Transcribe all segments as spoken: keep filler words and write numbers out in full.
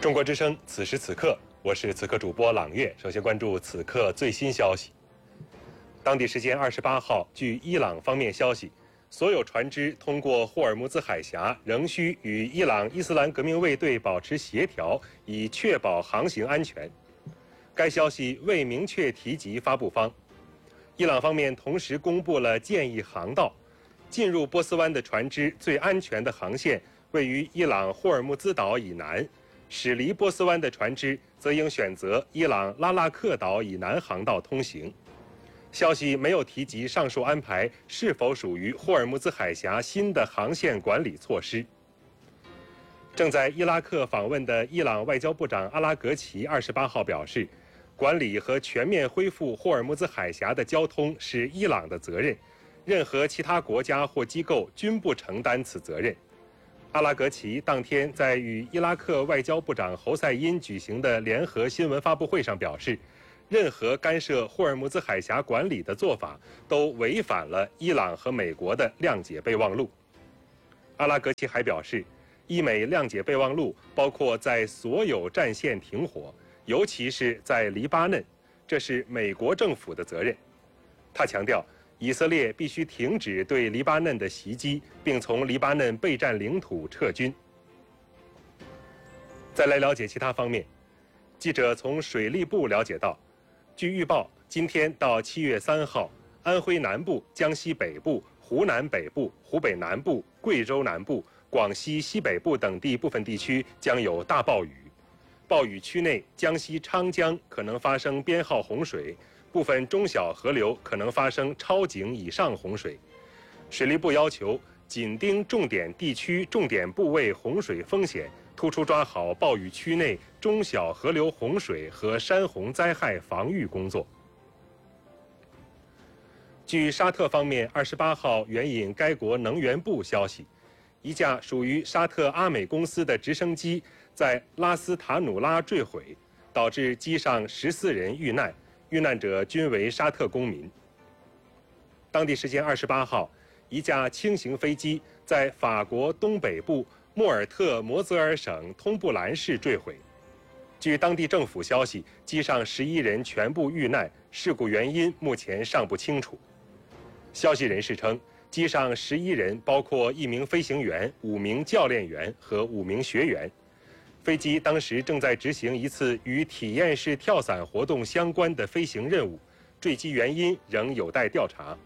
中国之声，此时此刻，我是此刻主播朗月。首先关注此刻最新消息。当地时间二十八号，据伊朗方面消息，所有船只通过霍尔木兹海峡仍需与伊朗伊斯兰革命卫队保持协调，以确保航行安全。该消息未明确提及发布方。伊朗方面同时公布了建议航道，进入波斯湾的船只最安全的航线位于伊朗霍尔木兹岛以南。驶离波斯湾的船只则应选择伊朗拉纳克岛以南航道通行。消息没有提及上述安排是否属于霍尔木兹海峡新的航线管理措施。正在伊拉克访问的伊朗外交部长阿拉格齐二十八号表示，管理和全面恢复霍尔木兹海峡的交通是伊朗的责任，任何其他国家或机构均不承担此责任。阿拉格齐当天在与伊拉克外交部长侯赛因举行的联合新闻发布会上表示，任何干涉霍尔木兹海峡管理的做法都违反了伊朗和美国的谅解备忘录。阿拉格齐还表示，伊美谅解备忘录包括在所有战线停火，尤其是在黎巴嫩，这是美国政府的责任。他强调，以色列必须停止对黎巴嫩的袭击，并从黎巴嫩备战领土撤军。再来了解其他方面，记者从水利部了解到，据预报，今天到七月三号，安徽南部、江西北部、湖南北部、湖北南部、贵州南部、广西西北部等地部分地区将有大暴雨。暴雨区内，江西昌江可能发生编号洪水，部分中小河流可能发生超警以上洪水。水利部要求紧盯重点地区、重点部位洪水风险，突出抓好暴雨区内中小河流洪水和山洪灾害防御工作。据沙特方面二十八号援引该国能源部消息，一架属于沙特阿美公司的直升机在拉斯塔努拉坠毁，导致机上十四人遇难，遇难者均为沙特公民。当地时间二十八号，一架轻型飞机在法国东北部莫尔特摩泽尔省通布兰市坠毁。据当地政府消息，机上十一人全部遇难，事故原因目前尚不清楚。消息人士称，机上十一人包括一名飞行员、五名教练员和五名学员。飞机当时正在执行一次与体验式跳伞活动相关的飞行任务，坠机原因仍有待调查。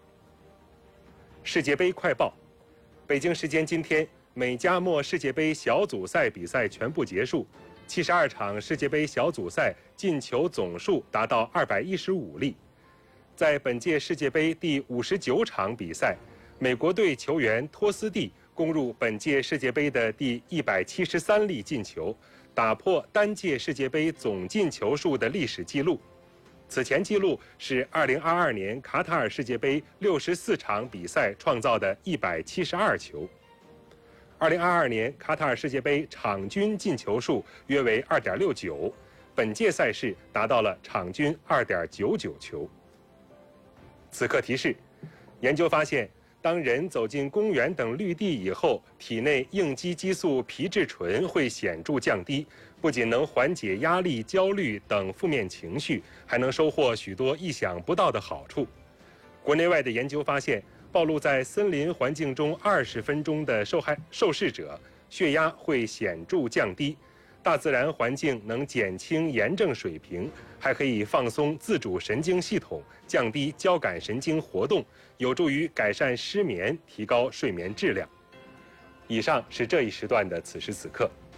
世界杯快报：北京时间今天，美加墨世界杯小组赛比赛全部结束，七十二场世界杯小组赛进球总数达到二百一十五粒。在本届世界杯第五十九场比赛，美国队球员托斯蒂攻入本届世界杯的第一百七十三粒进球，打破单届世界杯总进球数的历史纪录。此前纪录是二零二二年卡塔尔世界杯六十四场比赛创造的一百七十二球。二零二二年卡塔尔世界杯场均进球数约为二点六九，本届赛事达到了场均二点九九球。此刻提示：研究发现，当人走进公园等绿地以后，体内应激激素皮质醇会显著降低，不仅能缓解压力、焦虑等负面情绪，还能收获许多意想不到的好处。国内外的研究发现，暴露在森林环境中二十分钟的受害受试者，血压会显著降低。大自然环境能减轻炎症水平，还可以放松自主神经系统，降低交感神经活动，有助于改善失眠，提高睡眠质量。以上是这一时段的此时此刻。